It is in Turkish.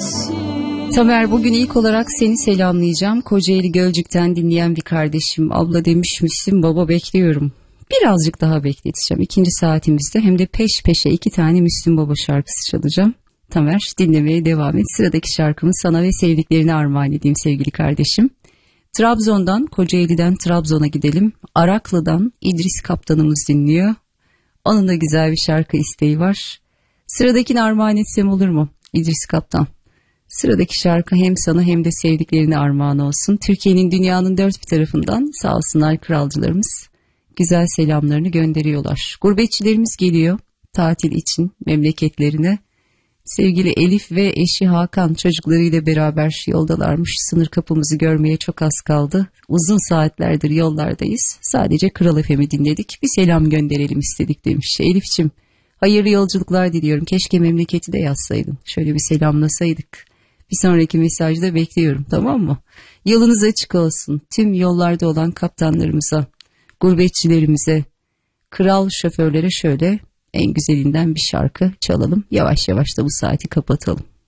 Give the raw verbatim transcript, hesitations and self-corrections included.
Tamer, bugün ilk olarak seni selamlayacağım. Kocaeli Gölcük'ten dinleyen bir kardeşim. Abla demiş misin, baba bekliyorum. Birazcık daha bekleteceğim. İkinci saatimizde hem de peş peşe iki tane Müslüm Baba şarkısı çalacağım. Tamer, dinlemeye devam et. Sıradaki şarkımı sana ve sevdiklerine armağan edeyim sevgili kardeşim. Trabzon'dan, Kocaeli'den Trabzon'a gidelim. Araklı'dan İdris Kaptanımız dinliyor. Onun da güzel bir şarkı isteği var. Sıradakini armağan etsem olur mu İdris Kaptan? Sıradaki şarkı hem sana hem de sevdiklerine armağan olsun. Türkiye'nin, dünyanın dört bir tarafından sağ olsunlar kralcılarımız güzel selamlarını gönderiyorlar. Gurbetçilerimiz geliyor tatil için memleketlerine. Sevgili Elif ve eşi Hakan çocuklarıyla beraber yoldalarmış. Sınır kapımızı görmeye çok az kaldı. Uzun saatlerdir yollardayız. Sadece Kral F M'i dinledik. Bir selam gönderelim istedik demiş. Elif'ciğim, hayırlı yolculuklar diliyorum. Keşke memleketi de yazsaydın. Şöyle bir selamlasaydık. Bir sonraki mesajda bekliyorum, tamam mı? Yolunuz açık olsun. Tüm yollarda olan kaptanlarımıza, gurbetçilerimize, kral şoförlere şöyle en güzelinden bir şarkı çalalım. Yavaş yavaş da bu saati kapatalım.